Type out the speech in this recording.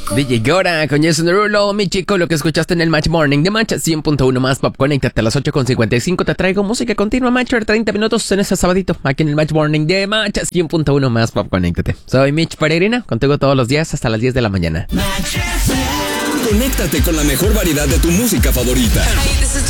DJ Gora con Jason Derulo, mi chico, lo que escuchaste en el Match Morning de Match 100.1 más Pop. Conéctate a las 8:55. Te traigo música continua, Match, 30 minutos en este sabadito, aquí en el Match Morning de Match 100.1 más Pop. Conéctate. Soy Mitch Peregrina, contigo todos los días hasta las 10 de la mañana. Conéctate con la mejor variedad de tu música favorita.